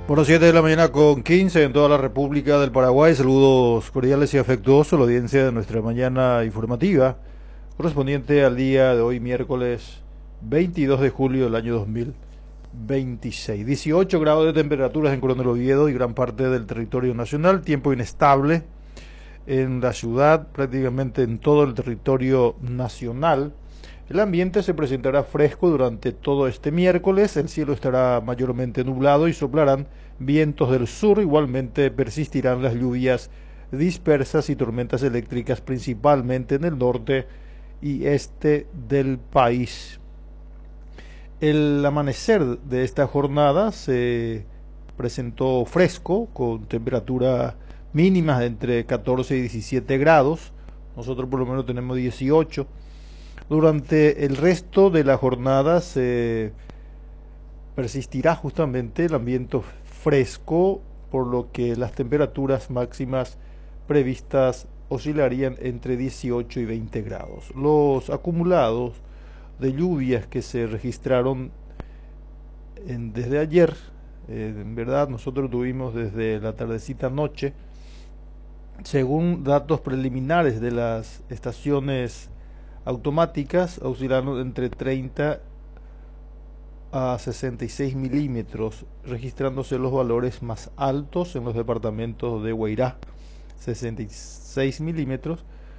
Bueno, 7 de la mañana con 15 en toda la República del Paraguay. Saludos cordiales y afectuosos a la audiencia de nuestra mañana informativa, correspondiente al día de hoy, miércoles 22 de julio del año 2026. 18 grados de temperaturas en Coronel Oviedo y gran parte del territorio nacional. Tiempo inestable en la ciudad, prácticamente en todo el territorio nacional. El ambiente se presentará fresco durante todo este miércoles, el cielo estará mayormente nublado y soplarán vientos del sur, igualmente persistirán las lluvias dispersas y tormentas eléctricas principalmente en el norte y este del país. El amanecer de esta jornada se presentó fresco, con temperaturas mínimas de entre 14 y 17 grados, nosotros por lo menos tenemos 18. Durante el resto de la jornada se persistirá justamente el ambiente fresco, por lo que las temperaturas máximas previstas oscilarían entre 18 y 20 grados. Los acumulados de lluvias que se registraron desde ayer, en verdad nosotros tuvimos desde la tardecita noche, según datos preliminares de las estaciones automáticas, oscilaron entre 30 a 66 milímetros, registrándose los valores más altos en los departamentos de Guairá, 66 milímetros,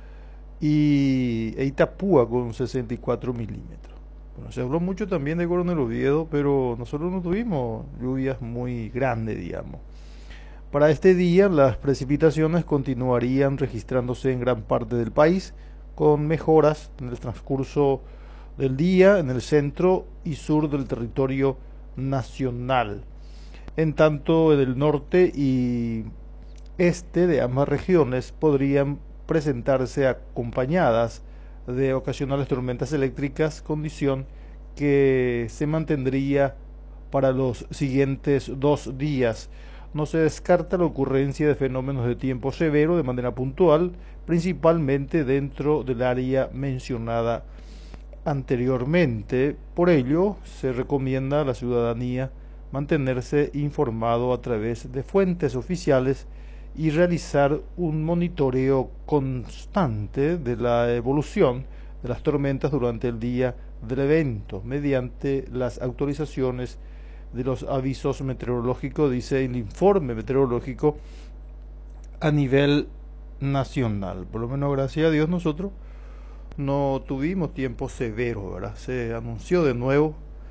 y Itapúa con 64 milímetros. Bueno, se habló mucho también de Coronel Oviedo, pero nosotros no tuvimos lluvias muy grandes, digamos. Para este día, las precipitaciones continuarían registrándose en gran parte del país, con mejoras en el transcurso del día en el centro y sur del territorio nacional. En tanto, en el norte y este de ambas regiones podrían presentarse acompañadas de ocasionales tormentas eléctricas, condición que se mantendría para los siguientes 2 días. No se descarta la ocurrencia de fenómenos de tiempo severo de manera puntual, principalmente dentro del área mencionada anteriormente. Por ello, se recomienda a la ciudadanía mantenerse informado a través de fuentes oficiales y realizar un monitoreo constante de la evolución de las tormentas durante el día del evento, mediante las actualizaciones de los avisos meteorológicos, dice el informe meteorológico a nivel nacional. Por lo menos, gracias a Dios, nosotros no tuvimos tiempo severo, ¿verdad? Se anunció de nuevo,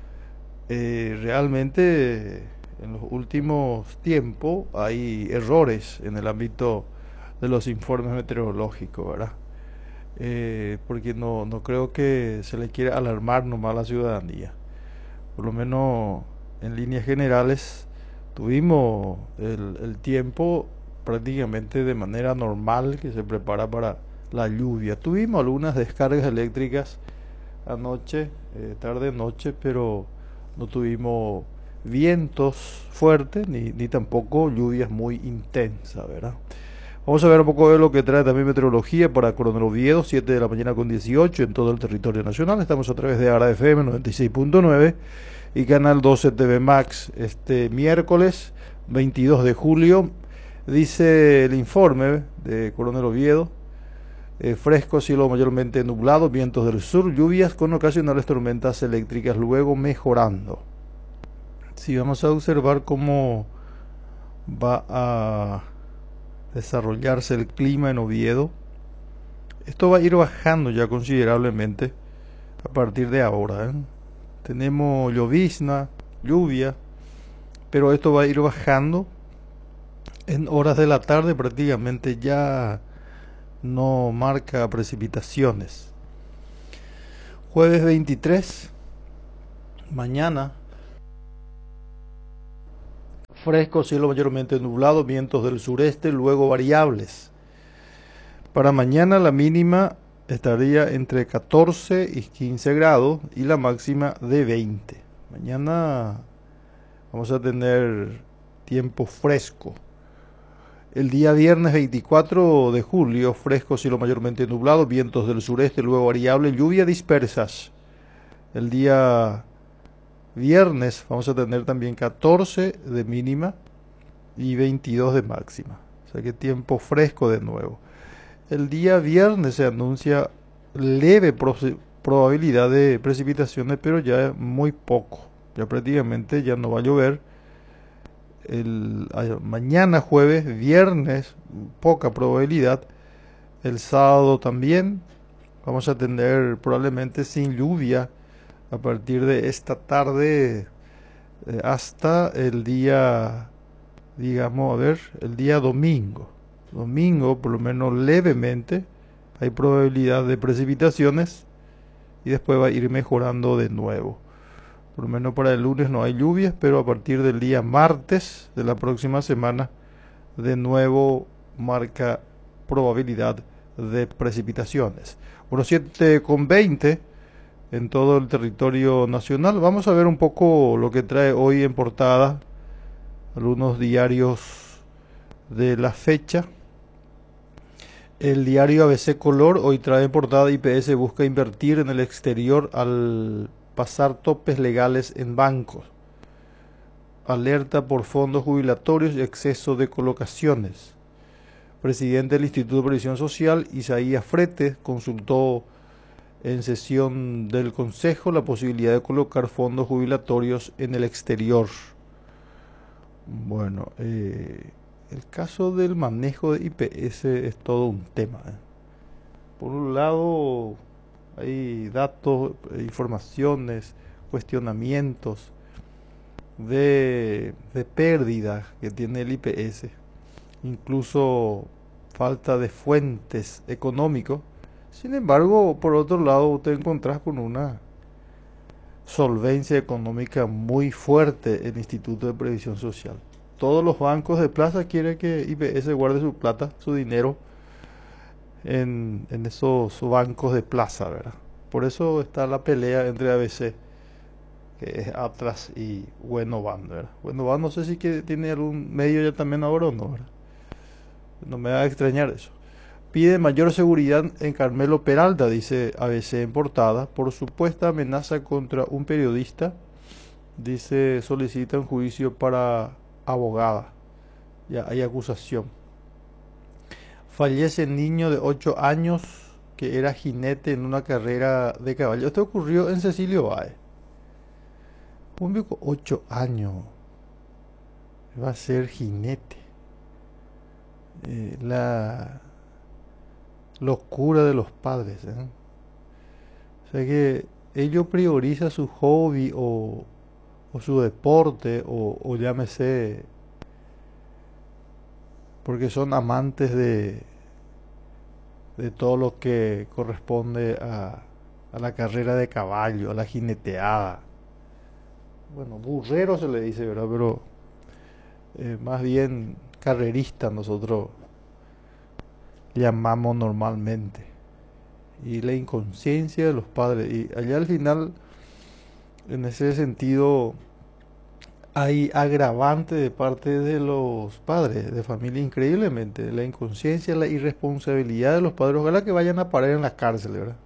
realmente en los últimos tiempos hay errores en el ámbito de los informes meteorológicos, ¿verdad? Porque no creo que se le quiera alarmar nomás a la ciudadanía. Por lo menos en líneas generales tuvimos el tiempo prácticamente de manera normal que se prepara para la lluvia. Tuvimos algunas descargas eléctricas anoche, tarde noche, pero no tuvimos vientos fuertes ni tampoco lluvias muy intensas, ¿verdad? Vamos a ver un poco de lo que trae también meteorología para Coronel Oviedo, 7 de la mañana con 18 en todo el territorio nacional. Estamos a través de ARA FM 96.9 y Canal 12 TV Max. Este miércoles 22 de julio, dice el informe de Coronel Oviedo, fresco, cielo mayormente nublado, vientos del sur, lluvias con ocasionales tormentas eléctricas, luego mejorando. Si vamos a observar cómo va a desarrollarse el clima en Oviedo, esto va a ir bajando ya considerablemente a partir de ahora, ¿eh? Tenemos llovizna, lluvia, pero esto va a ir bajando en horas de la tarde, prácticamente ya no marca precipitaciones. Jueves 23, mañana, fresco, cielo mayormente nublado, vientos del sureste, luego variables. Para mañana la mínima estaría entre 14 y 15 grados y la máxima de 20. Mañana vamos a tener tiempo fresco. El día viernes 24 de julio, fresco, cielo mayormente nublado, vientos del sureste, luego variable, lluvia dispersas. El día viernes vamos a tener también 14 de mínima y 22 de máxima. O sea que tiempo fresco de nuevo. El día viernes se anuncia leve probabilidad de precipitaciones, pero ya muy poco. Ya prácticamente ya no va a llover. Mañana jueves, viernes, poca probabilidad. El sábado también vamos a tener probablemente sin lluvia a partir de esta tarde hasta el día, digamos, a ver, el día domingo. Domingo, por lo menos levemente, hay probabilidad de precipitaciones y después va a ir mejorando de nuevo. Por lo menos para el lunes no hay lluvias, pero a partir del día martes de la próxima semana, de nuevo marca probabilidad de precipitaciones. Unos 7,20 en todo el territorio nacional. Vamos a ver un poco lo que trae hoy en portada algunos diarios de la fecha. El diario ABC Color hoy trae en portada: IPS busca invertir en el exterior al pasar topes legales en bancos. Alerta por fondos jubilatorios y exceso de colocaciones. Presidente del Instituto de Previsión Social, Isaías Frete, consultó en sesión del Consejo la posibilidad de colocar fondos jubilatorios en el exterior. Bueno, el caso del manejo de IPS es todo un tema. Por un lado, hay datos, informaciones, cuestionamientos de pérdidas que tiene el IPS, incluso falta de fuentes económicas. Sin embargo, por otro lado, te encontrás con una solvencia económica muy fuerte el Instituto de Previsión Social. Todos los bancos de plaza quieren que IPS guarde su plata, su dinero en esos bancos de plaza, ¿verdad? Por eso está la pelea entre ABC, que es Atlas, y Buenovan, ¿verdad? Buenovan no sé si tiene algún medio ya también ahora o no, ¿verdad? No me va a extrañar eso. Pide mayor seguridad en Carmelo Peralta, dice ABC en portada, por supuesta amenaza contra un periodista. Dice, solicita un juicio para abogada. Ya hay acusación. Fallece niño de 8 años que era jinete en una carrera de caballo. Esto ocurrió en Cecilio Báez. Un viejo 8 años va a ser jinete. La locura de los padres, ¿eh? O sea que ellos priorizan su hobby o su deporte o llámese, porque son amantes de todo lo que corresponde a la carrera de caballo, a la jineteada. Bueno, burrero se le dice, ¿verdad? Pero más bien carrerista nosotros llamamos normalmente. Y la inconsciencia de los padres. Y allá al final, en ese sentido, hay agravante de parte de los padres de familia, increíblemente. La inconsciencia, la irresponsabilidad de los padres. Ojalá que vayan a parar en la cárcel, ¿verdad?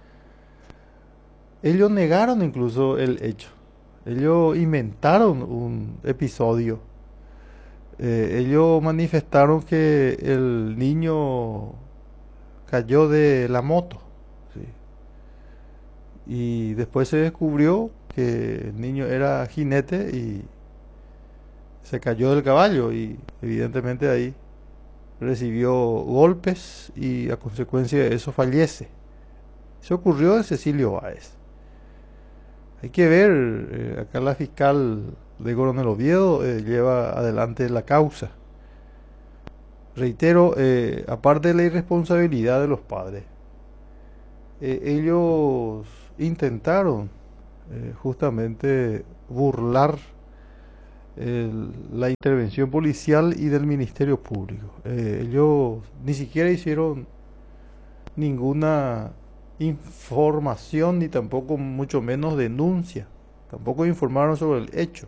Ellos negaron incluso el hecho. Ellos inventaron un episodio. Ellos manifestaron que el niño cayó de la moto, ¿sí? Y después se descubrió que el niño era jinete y se cayó del caballo y evidentemente ahí recibió golpes y a consecuencia de eso fallece. Eso ocurrió en Cecilio Báez. Hay que ver, acá la fiscal de Coronel Oviedo lleva adelante la causa. Reitero, aparte de la irresponsabilidad de los padres, ellos intentaron justamente burlar la intervención policial y del Ministerio Público. Ellos ni siquiera hicieron ninguna información ni tampoco mucho menos denuncia. Tampoco informaron sobre el hecho.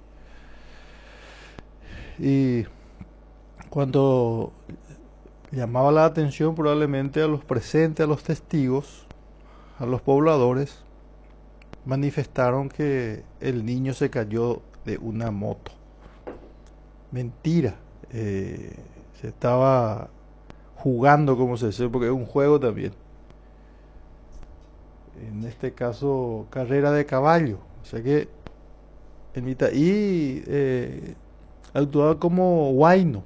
Y cuando llamaba la atención probablemente a los presentes, a los testigos, a los pobladores, manifestaron que el niño se cayó de una moto. Mentira, eh, se estaba jugando, como se dice, porque es un juego también. En este caso, carrera de caballo. O sea que en mitad y actuaba como guayno.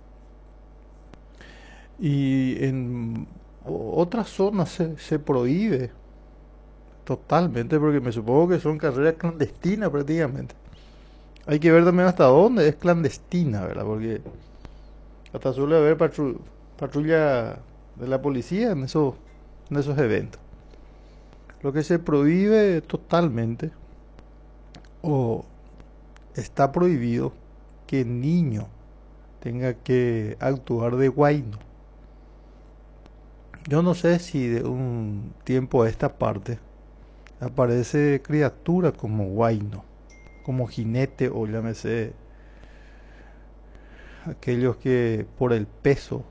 Y en otras zonas se prohíbe totalmente, porque me supongo que son carreras clandestinas prácticamente. Hay que ver también hasta dónde es clandestina, ¿verdad? Porque hasta suele haber patrulla de la policía en esos eventos. Lo que se prohíbe totalmente, o está prohibido, que el niño tenga que actuar de guayno. Yo no sé si de un tiempo a esta parte aparece criatura como guayno, como jinete, o llámese aquellos que por el peso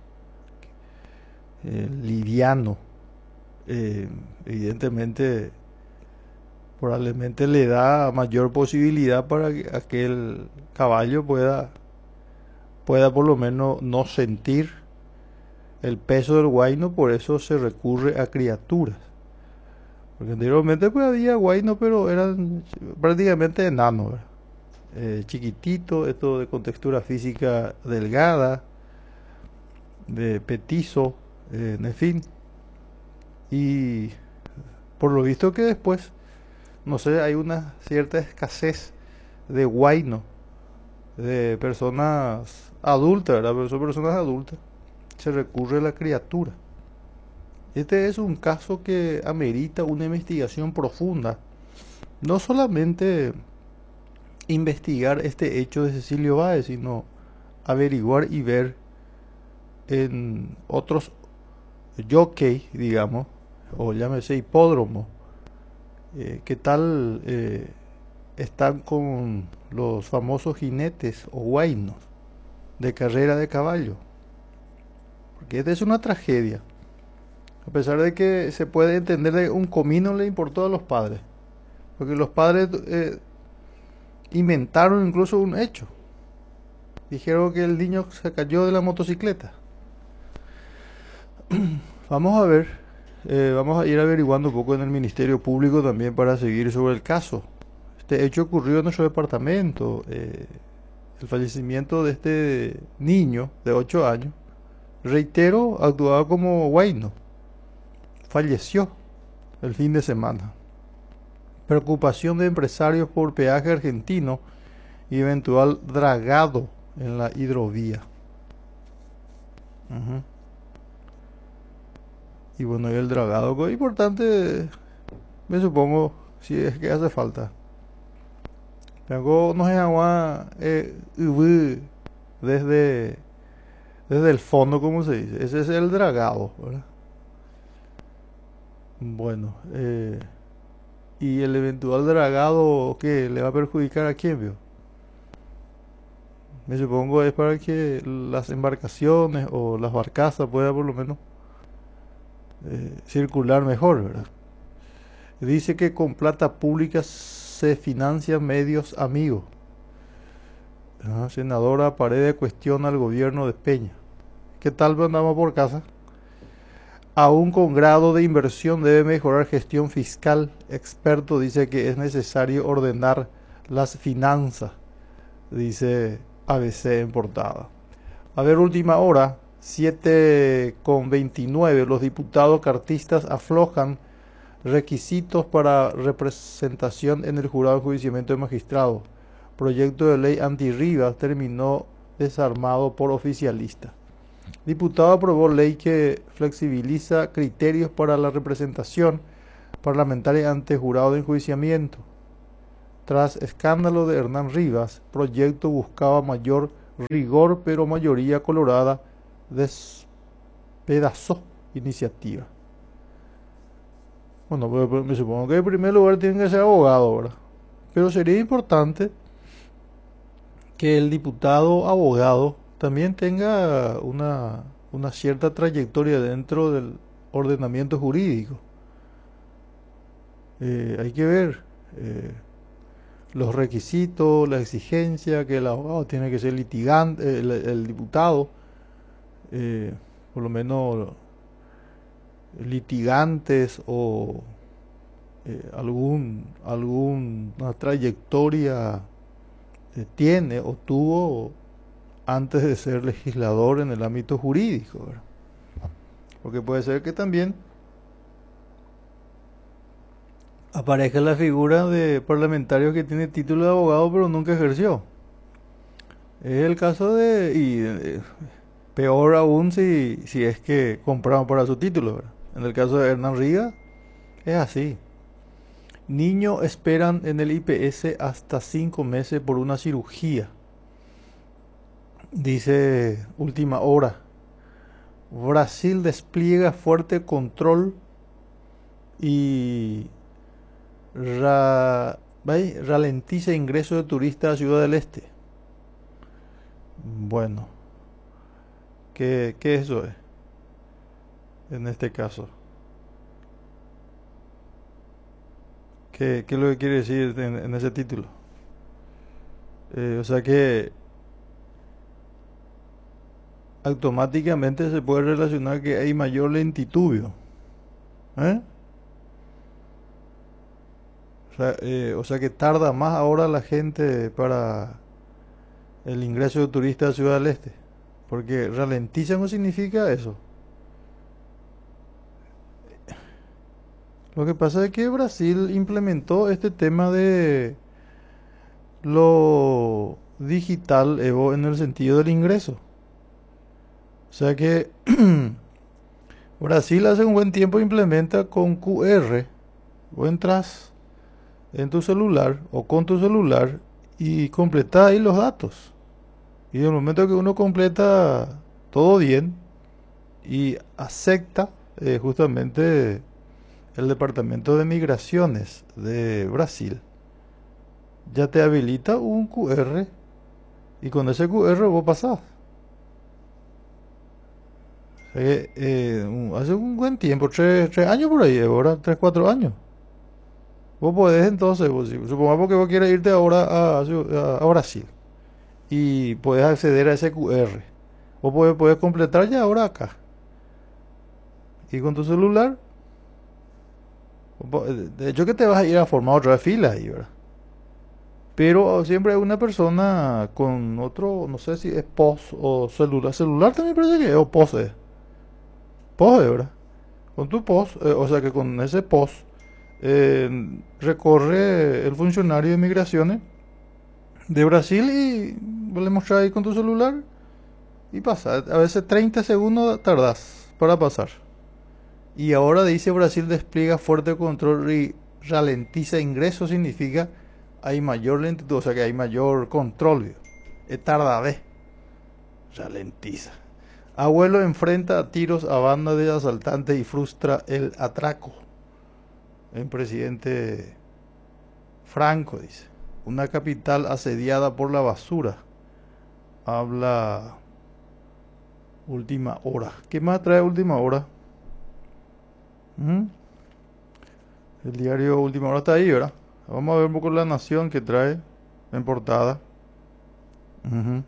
liviano, evidentemente probablemente le da mayor posibilidad para que aquel caballo pueda por lo menos no sentir el peso del guayno. Por eso se recurre a criaturas, porque anteriormente pues había guayno, pero eran prácticamente enanos, ¿verdad? Chiquitito, esto de con textura física delgada, de petizo, en fin. Y por lo visto que después, no sé, hay una cierta escasez de guayno, de personas adultas, ¿verdad? Pero son personas adultas, se recurre a la criatura. Este es un caso que amerita una investigación profunda, no solamente investigar este hecho de Cecilio Báez, sino averiguar y ver en otros jockey, digamos, o llámese hipódromo, qué tal están con los famosos jinetes o guainos de carrera de caballo. Porque esta es una tragedia. A pesar de que se puede entender que un comino le importó a los padres. Porque los padres inventaron incluso un hecho. Dijeron que el niño se cayó de la motocicleta. Vamos a ver, vamos a ir averiguando un poco en el Ministerio Público también para seguir sobre el caso. Este hecho ocurrió en nuestro departamento. El fallecimiento de este niño de 8 años, reitero, actuaba como guayno. Falleció el fin de semana. Preocupación de empresarios por peaje argentino y eventual dragado en la hidrovía. Uh-huh. Y bueno, y el dragado, que es importante, me supongo, si es que hace falta. Pero no es agua desde, desde el fondo, como se dice. Ese es el dragado, ¿verdad? Bueno, y el eventual dragado, ¿qué? ¿Le va a perjudicar a quién, vio? Me supongo es para que las embarcaciones o las barcazas puedan por lo menos circular mejor, ¿verdad? Dice que con plata pública se financian medios amigos. Senadora Paredes cuestiona al gobierno de Peña. ¿Qué tal andamos por casa? Aún con grado de inversión debe mejorar gestión fiscal. Experto dice que es necesario ordenar las finanzas, dice ABC en portada. A ver, última hora, 7:29. Los diputados cartistas aflojan requisitos para representación en el jurado de enjuiciamiento de magistrados. Proyecto de ley anti-Rivas terminó desarmado por oficialistas. Diputado aprobó ley que flexibiliza criterios para la representación parlamentaria ante jurado de enjuiciamiento. Tras escándalo de Hernán Rivas, proyecto buscaba mayor rigor, pero mayoría colorada despedazó iniciativa. Bueno, pues me supongo que en primer lugar tienen que ser abogados, ¿verdad? Pero sería importante que el diputado abogado también tenga una cierta trayectoria dentro del ordenamiento jurídico. Hay que ver los requisitos, la exigencia, que el abogado tiene que ser litigante, el diputado, por lo menos litigantes o alguna trayectoria tiene o tuvo antes de ser legislador en el ámbito jurídico, ¿verdad? Porque puede ser que también aparezca la figura de parlamentario que tiene título de abogado pero nunca ejerció. Es el caso peor aún si es que compraron para su título, ¿verdad? En el caso de Hernán Riga es así. Niño esperan en el IPS hasta 5 meses por una cirugía. Dice Última Hora. Brasil despliega fuerte control y ralentiza ingreso de turistas a Ciudad del Este. Bueno, ¿qué eso es? En este caso, ¿qué es lo que quiere decir en ese título? O sea que automáticamente se puede relacionar que hay mayor lentitud, ¿eh? O sea que tarda más ahora la gente para el ingreso de turistas a Ciudad del Este. Porque ralentiza no significa eso. Lo que pasa es que Brasil implementó este tema de lo digital, Evo, en el sentido del ingreso. O sea que Brasil hace un buen tiempo implementa con QR. Vos entras en tu celular o con tu celular y completás ahí los datos. Y en el momento que uno completa todo bien y acepta justamente el Departamento de Migraciones de Brasil, ya te habilita un QR y con ese QR vos pasás. Hace un buen tiempo, tres años por ahí, ahora 3, 4 años. Vos podés entonces, supongamos que vos quieres irte ahora a Brasil y podés acceder a ese QR. Vos podés completar ya ahora acá. Y con tu celular, de hecho que te vas a ir a formar otra fila ahí, ¿verdad? Pero siempre hay una persona con otro, no sé si es POS o celular. Celular también parece que es, o POS. POS, ¿verdad? Con tu POS, o sea que con ese POS recorre el funcionario de migraciones de Brasil y le mostras ahí con tu celular y pasa. A veces 30 segundos tardas para pasar. Y ahora dice Brasil despliega fuerte control y ralentiza ingresos, significa hay mayor lentitud, o sea que hay mayor control. Es tardadez. Ralentiza. Abuelo enfrenta a tiros a banda de asaltantes y frustra el atraco. El presidente Franco dice. Una capital asediada por la basura. Habla Última Hora. ¿Qué más trae Última Hora? El diario Última Hora está ahí, ¿verdad? Vamos a ver un poco La Nación que trae en portada. Ujú.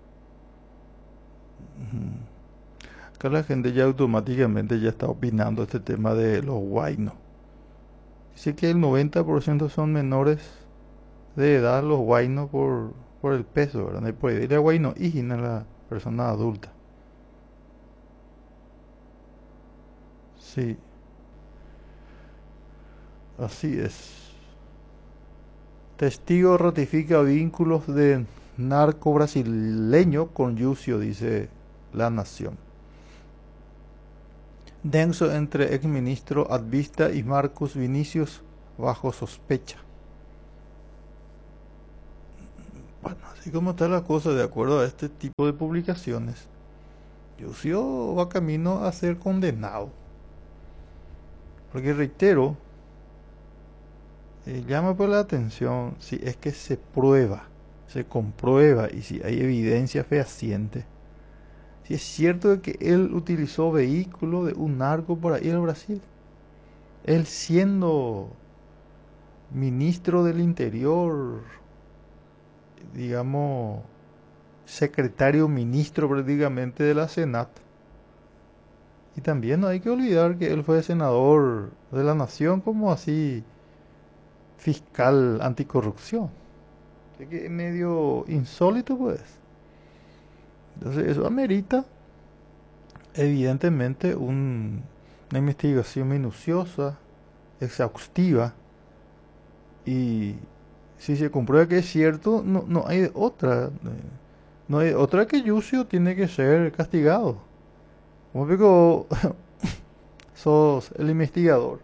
Acá la gente ya automáticamente ya está opinando este tema de los guainos. Dice que el 90% son menores de edad los guainos por el peso, ¿verdad? No puede ir a guaino y a la persona adulta. Sí, así es. Testigo ratifica vínculos de narco brasileño con Yucio, dice La Nación. Denso entre exministro Advista y Marcos Vinicius bajo sospecha. Bueno, así como está la cosa, de acuerdo a este tipo de publicaciones, Yucio va camino a ser condenado. Porque reitero, llama por la atención si es que se prueba, se comprueba y si hay evidencia fehaciente. Si es cierto que él utilizó vehículo de un narco para ir al Brasil. Él siendo ministro del Interior, digamos, secretario ministro prácticamente de la Senat. Y también no hay que olvidar que él fue senador de la Nación como así fiscal anticorrupción. Así que es medio insólito pues. Entonces eso amerita evidentemente una investigación minuciosa, exhaustiva, y si se comprueba que es cierto, no hay otra. No hay otra que Yucio tiene que ser castigado. Como digo, sos el investigador.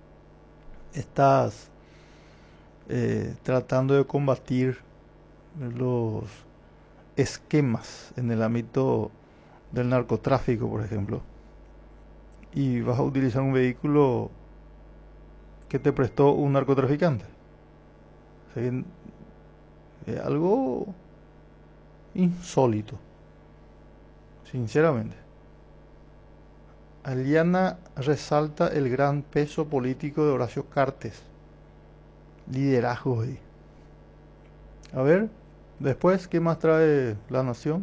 Estás tratando de combatir los esquemas en el ámbito del narcotráfico, por ejemplo. Y vas a utilizar un vehículo que te prestó un narcotraficante. O sea, es algo insólito, sinceramente. Aliana resalta el gran peso político de Horacio Cartes. Liderazgo ahí. A ver, después, ¿qué más trae La Nación?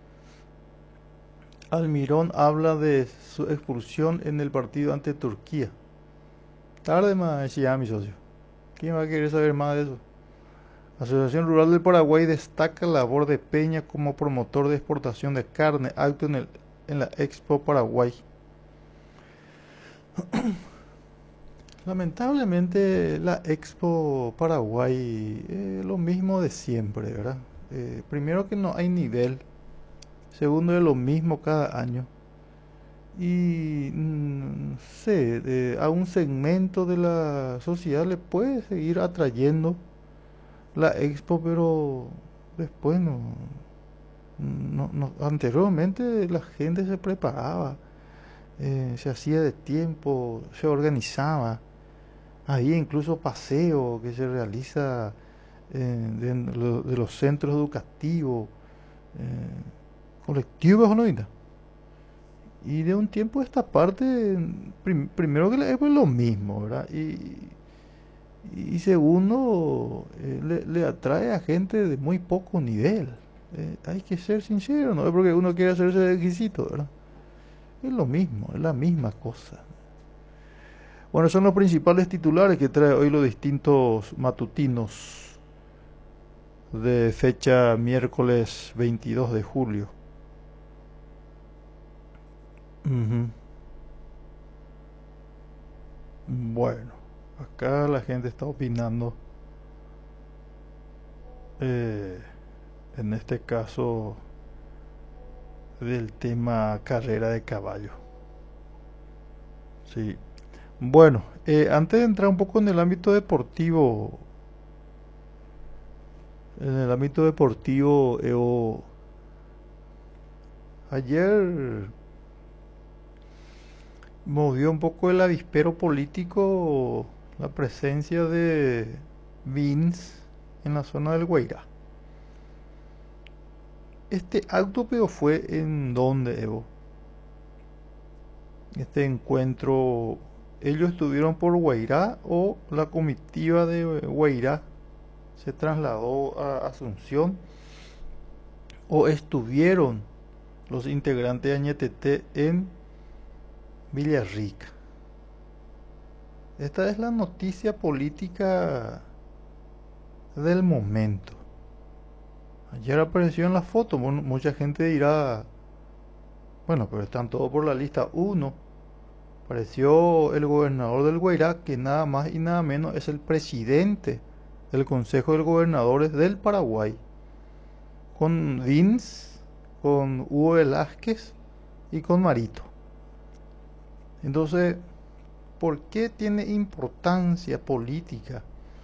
Almirón habla de su expulsión en el partido ante Turquía. Tarde más decía mi socio. ¿Quién va a querer saber más de eso? Asociación Rural del Paraguay destaca la labor de Peña como promotor de exportación de carne, acto en la Expo Paraguay. Lamentablemente la Expo Paraguay es lo mismo de siempre, ¿verdad? Primero que no hay nivel, segundo es lo mismo cada año y no sé, a un segmento de la sociedad le puede seguir atrayendo la Expo, pero después anteriormente la gente se preparaba, se hacía de tiempo, se organizaba. Había incluso paseo que se realiza de los centros educativos, colectivos, ¿no? Y de un tiempo a esta parte, primero que es lo mismo, ¿verdad? Y segundo, le atrae a gente de muy poco nivel. Hay que ser sincero, no es porque uno quiere hacerse exquisito, ¿verdad? Es lo mismo, es la misma cosa. Bueno, son los principales titulares que trae hoy los distintos matutinos de fecha miércoles 22 de julio. Ujú. Bueno, acá la gente está opinando, eh, en este caso, del tema carrera de caballo. Sí. Bueno, antes de entrar un poco en el ámbito deportivo, ayer movió un poco el avispero político la presencia de Vince en la zona del Guairá. Este acto pero fue en donde, Evo. Este encuentro, ellos estuvieron por Guairá o la comitiva de Guairá se trasladó a Asunción o estuvieron los integrantes de Añetete en Villarrica. Esta es la noticia política del momento. Ayer apareció en la foto, mucha gente dirá, bueno, pero están todos por la lista 1. Apareció el gobernador del Guairá, que nada más y nada menos es el presidente del Consejo de Gobernadores del Paraguay, con Vince, con Hugo Velázquez y con Marito. Entonces, ¿por qué tiene importancia política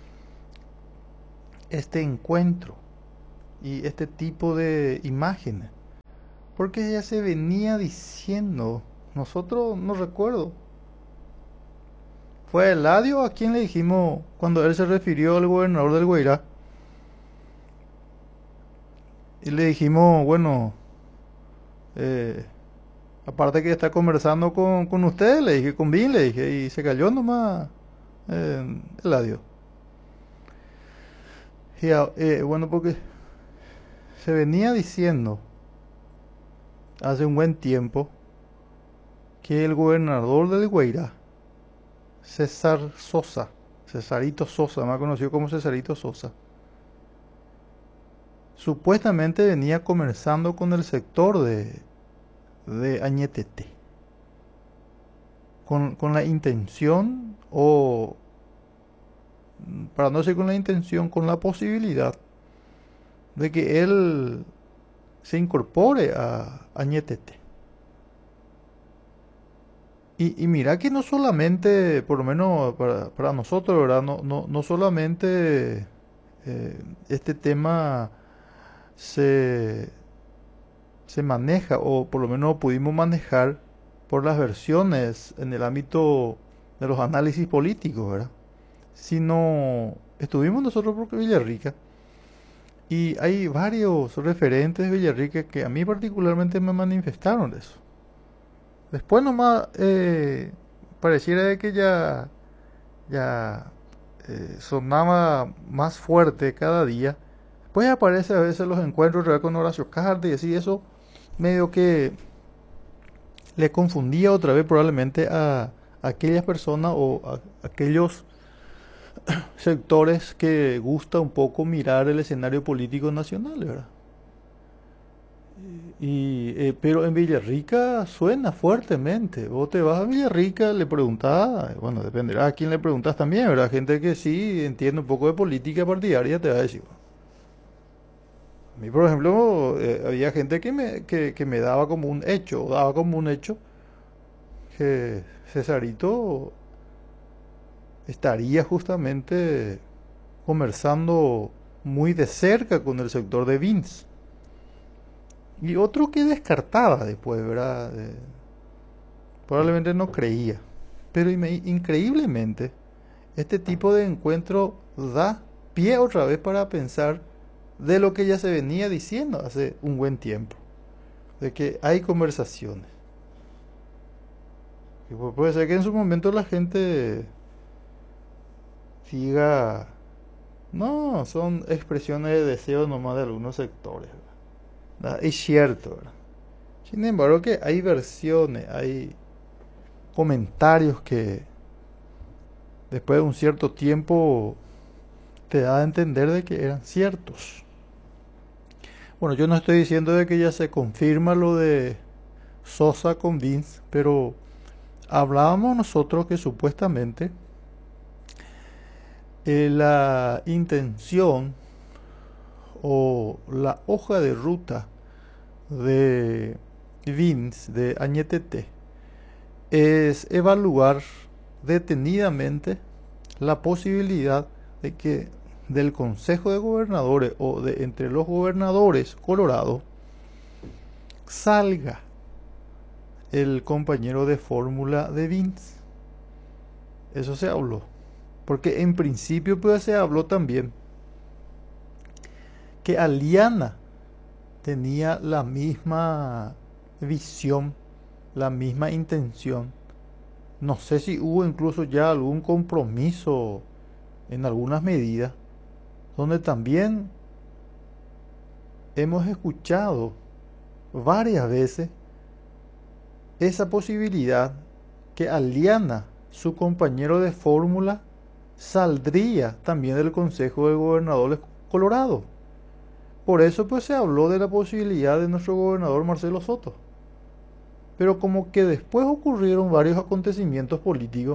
este encuentro y este tipo de imágenes? Porque ya se venía diciendo, nosotros no recuerdo, fue Eladio a quien le dijimos cuando él se refirió al gobernador del Guairá, y le dijimos, bueno, aparte que está conversando con usted, le dije, con Vin, le dije, y se cayó nomás Eladio. Bueno, porque se venía diciendo hace un buen tiempo que el gobernador del Guairá, Cesarito Sosa, más conocido como Cesarito Sosa, supuestamente venía conversando con el sector de Añetete, con la intención, o para no decir con la intención, con la posibilidad de que él se incorpore a Añetete. Y mira que no solamente, por lo menos para nosotros, ¿verdad? No solamente este tema se, se maneja, o por lo menos pudimos manejar por las versiones en el ámbito de los análisis políticos, ¿verdad? Sino estuvimos nosotros por Villarrica y hay varios referentes de Villarrica que a mí particularmente me manifestaron eso. Después nomás pareciera de que ya sonaba más fuerte cada día. Después aparece a veces los encuentros otra vez con Horacio Cartes y así, eso medio que le confundía otra vez probablemente a aquellas personas o a aquellos sectores que gusta un poco mirar el escenario político nacional, ¿verdad? Pero en Villarrica suena fuertemente. Vos te vas a Villarrica, le preguntás, bueno, dependerá a quién le preguntas también, ¿verdad? Gente que sí entiende un poco de política partidaria te va a decir. A mí, por ejemplo, había gente que me daba como un hecho, o daba como un hecho, que Cesarito estaría justamente conversando muy de cerca con el sector de Vince. Y otro que descartaba después, ¿verdad? Probablemente no creía. Pero increíblemente, este tipo de encuentro da pie otra vez para pensar de lo que ya se venía diciendo hace un buen tiempo. De que hay conversaciones. Y puede ser que en su momento la gente diga, no, son expresiones de deseo nomás de algunos sectores, ¿verdad? Es cierto, ¿verdad? Sin embargo, que hay versiones, hay comentarios que después de un cierto tiempo te da a entender de que eran ciertos. Bueno, yo no estoy diciendo de que ya se confirma lo de Sosa con Vince, pero hablábamos nosotros que supuestamente la intención o la hoja de ruta de Vince, de Añetete, es evaluar detenidamente la posibilidad de que del Consejo de Gobernadores o de entre los gobernadores colorados salga el compañero de fórmula de Vince. Eso se habló. Porque en principio pues se habló también que Aliana tenía la misma visión, la misma intención. No sé si hubo incluso ya algún compromiso en algunas medidas, donde también hemos escuchado varias veces esa posibilidad que Aliana, su compañero de fórmula, saldría también del Consejo de Gobernadores Colorado. Por eso pues se habló de la posibilidad de nuestro gobernador Marcelo Soto. Pero como que después ocurrieron varios acontecimientos políticos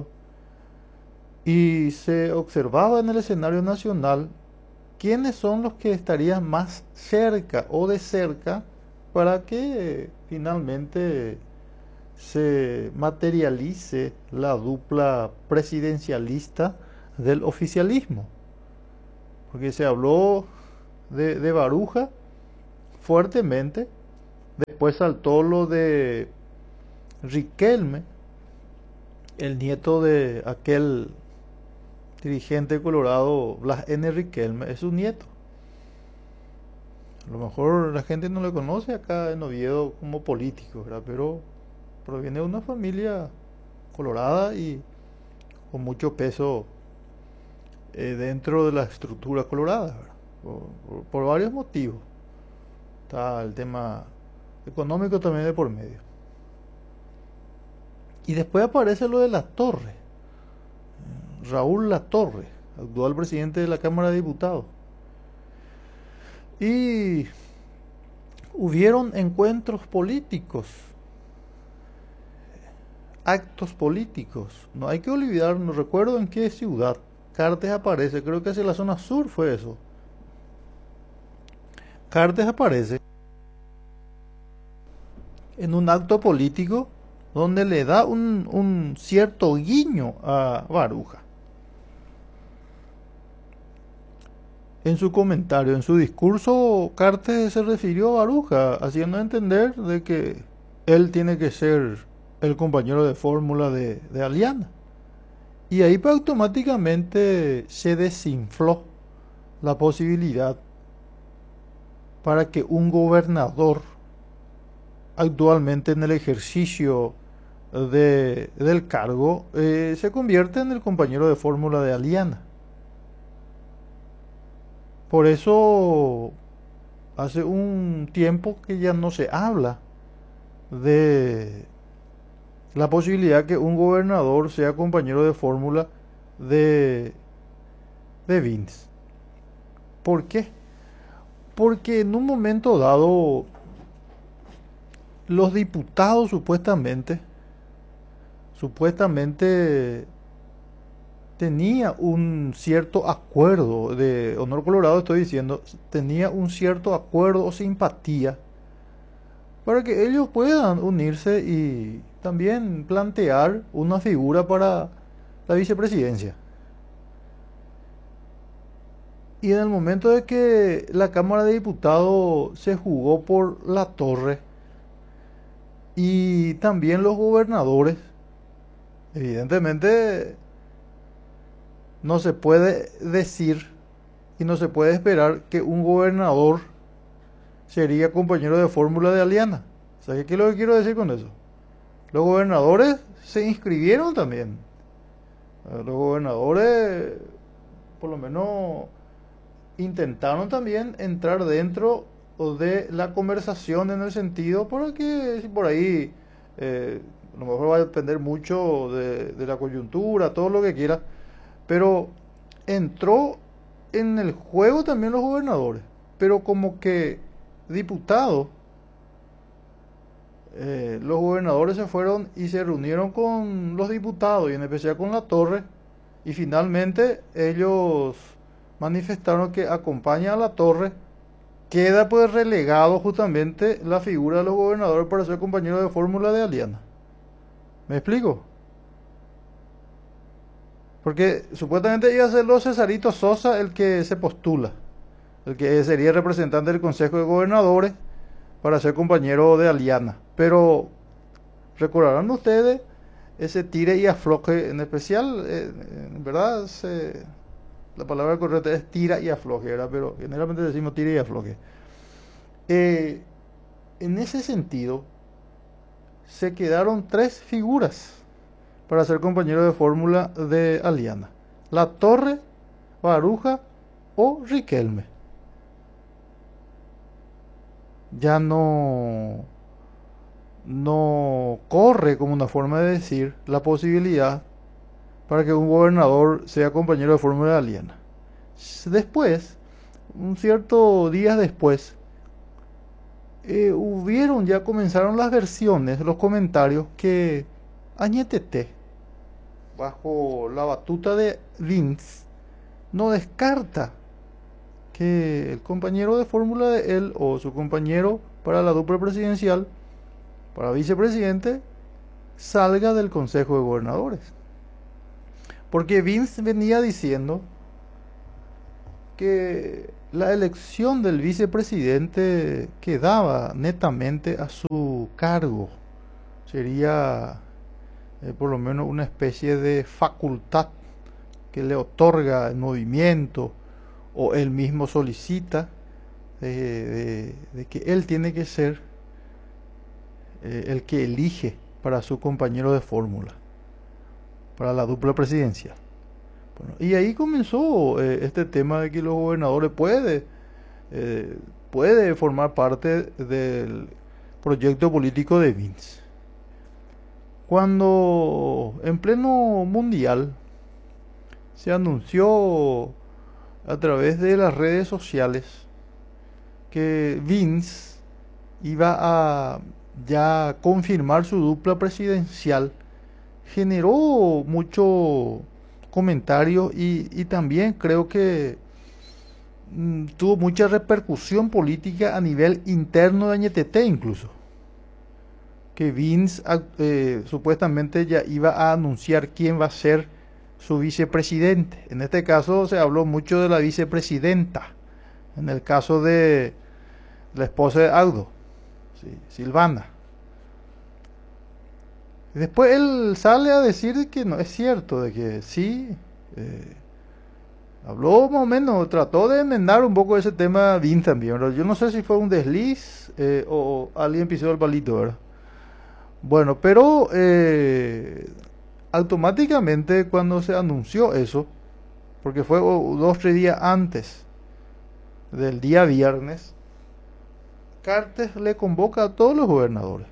y se observaba en el escenario nacional quiénes son los que estarían más cerca o de cerca para que finalmente se materialice la dupla presidencialista del oficialismo. Porque se habló de Baruja fuertemente, después saltó lo de Riquelme, el nieto de aquel dirigente colorado Blas N. Riquelme, es su nieto. A lo mejor la gente no le conoce acá en Oviedo como político, ¿verdad? Pero proviene de una familia colorada y con mucho peso dentro de la estructura colorada, ¿verdad? por varios motivos. Está el tema económico también de por medio. Y después aparece lo de Latorre, Raúl Latorre, actual presidente de la Cámara de Diputados. Y hubieron encuentros políticos, actos políticos. No hay que olvidar, no recuerdo en qué ciudad. Cartes aparece, creo que hacia la zona sur fue eso. Cartes aparece en un acto político donde le da un cierto guiño a Baruja. En su comentario, en su discurso, Cartes se refirió a Baruja, haciendo entender de que él tiene que ser el compañero de fórmula de Aliana. Y ahí pues, automáticamente se desinfló la posibilidad para que un gobernador actualmente en el ejercicio del cargo se convierta en el compañero de fórmula de Aliana. Por eso hace un tiempo que ya no se habla de la posibilidad que un gobernador sea compañero de fórmula de Vince. ¿Por qué? Porque en un momento dado los diputados supuestamente tenía un cierto acuerdo de Honor Colorado, estoy diciendo, tenía un cierto acuerdo o simpatía para que ellos puedan unirse y también plantear una figura para la vicepresidencia. Y en el momento de que la Cámara de Diputados se jugó por Latorre y también los gobernadores, evidentemente no se puede decir y no se puede esperar que un gobernador sería compañero de fórmula de Aliana. ¿Sabes qué es lo que quiero decir con eso? Los gobernadores se inscribieron también. Los gobernadores, por lo menos, intentaron también entrar dentro de la conversación en el sentido, porque si por ahí a lo mejor va a depender mucho de la coyuntura, todo lo que quiera, pero entró en el juego también los gobernadores, pero como que diputados, los gobernadores se fueron y se reunieron con los diputados y en especial con Latorre, y finalmente ellos manifestaron que acompaña a Latorre. Queda pues relegado justamente la figura de los gobernadores para ser compañero de fórmula de Aliana. ¿Me explico? Porque supuestamente iba a ser los Cesarito Sosa el que se postula, el que sería representante del Consejo de Gobernadores para ser compañero de Aliana. Pero recordarán ustedes ese tire y afloje, en especial, en verdad, la palabra correcta es tira y afloje, ¿verdad? Pero generalmente decimos tira y afloje. En ese sentido, se quedaron tres figuras para ser compañero de fórmula de Aliana: Latorre, Baruja o Riquelme. Ya no corre, como una forma de decir, la posibilidad para que un gobernador sea compañero de fórmula de Aliana. Después, un cierto días después, ya comenzaron las versiones, los comentarios que Añetete, bajo la batuta de Vince, no descarta que el compañero de fórmula de él o su compañero para la dupla presidencial, para vicepresidente, salga del Consejo de Gobernadores. Porque Vince venía diciendo que la elección del vicepresidente quedaba netamente a su cargo. Sería por lo menos una especie de facultad que le otorga el movimiento o él mismo solicita de que él tiene que ser el que elige para su compañero de fórmula, para la dupla presidencial. Bueno, y ahí comenzó este tema de que los gobernadores pueden puede formar parte del proyecto político de Vince. Cuando en pleno mundial se anunció a través de las redes sociales que Vince iba a ya confirmar su dupla presidencial, generó mucho comentario y también creo que tuvo mucha repercusión política a nivel interno de Ñeteté incluso. Que Vince supuestamente ya iba a anunciar quién va a ser su vicepresidente. En este caso se habló mucho de la vicepresidenta. En el caso de la esposa de Audo, sí, Silvana. Y después él sale a decir que no es cierto, de que sí, habló más o menos, trató de enmendar un poco ese tema Vince también, ¿verdad? Yo no sé si fue un desliz o alguien pisó el palito, ¿verdad? Bueno, pero automáticamente cuando se anunció eso, porque fue 2 o 3 días antes del día viernes, Cartes le convoca a todos los gobernadores,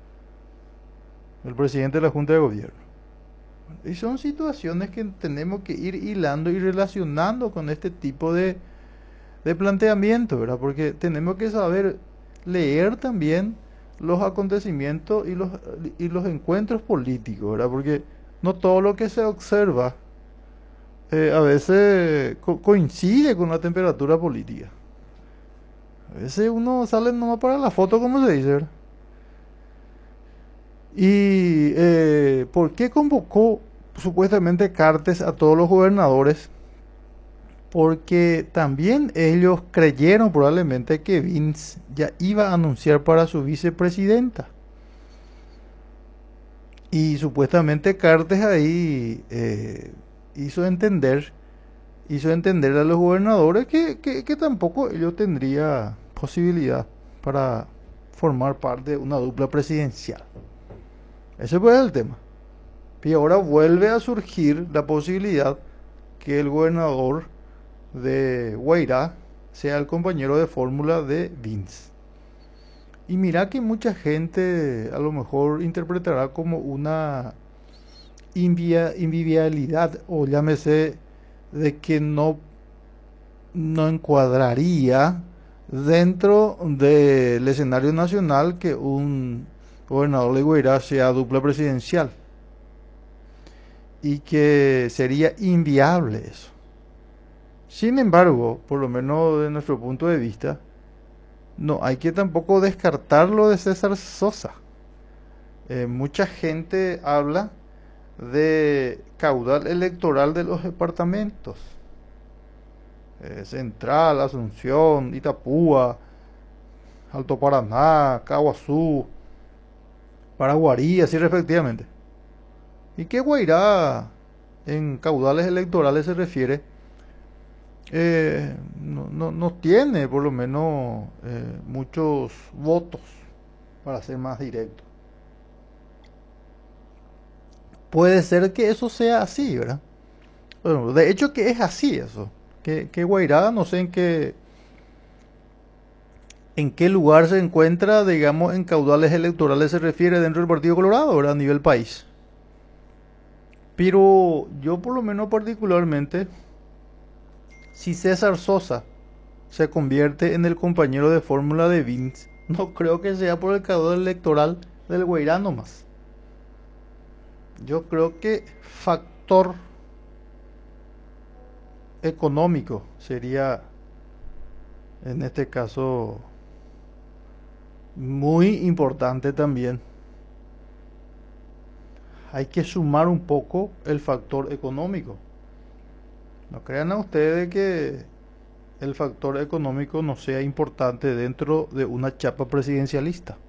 el presidente de la Junta de Gobierno. Y son situaciones que tenemos que ir hilando y relacionando con este tipo de planteamiento, ¿verdad? Porque tenemos que saber leer también los acontecimientos y los encuentros políticos, ¿verdad? Porque no todo lo que se observa a veces coincide con la temperatura política. A veces uno sale nomás para la foto, como se dice, ¿verdad? ¿Y por qué convocó supuestamente Cartes a todos los gobernadores? Porque también ellos creyeron probablemente que Vince ya iba a anunciar para su vicepresidenta. Y supuestamente Cartes ahí hizo entender a los gobernadores que tampoco ellos tendrían posibilidad para formar parte de una dupla presidencial. Ese fue el tema. Y ahora vuelve a surgir la posibilidad que el gobernador de Guairá sea el compañero de fórmula de Vince. Y mira que mucha gente a lo mejor interpretará como una inviabilidad o llámese de que no encuadraría dentro del escenario nacional que un gobernador de Guairá sea dupla presidencial y que sería inviable eso. Sin embargo, por lo menos de nuestro punto de vista, no hay que tampoco descartarlo de César Sosa. Mucha gente habla de caudal electoral de los departamentos. Central, Asunción, Itapúa, Alto Paraná, Caguazú, Paraguarí, así respectivamente. ¿Y qué Guairá en caudales electorales se refiere? No tiene por lo menos muchos votos, para ser más directo. Puede ser que eso sea así, ¿verdad? Bueno, de hecho que es así eso. Que Guairá, no sé en qué lugar se encuentra, digamos, en caudales electorales se refiere dentro del Partido Colorado, ¿verdad? A nivel país. Pero yo por lo menos particularmente, si César Sosa se convierte en el compañero de fórmula de Vince, no creo que sea por el caudal electoral del Guairá nomás. Yo creo que factor económico sería en este caso muy importante también. Hay que sumar un poco el factor económico. No crean a ustedes que el factor económico no sea importante dentro de una chapa presidencialista.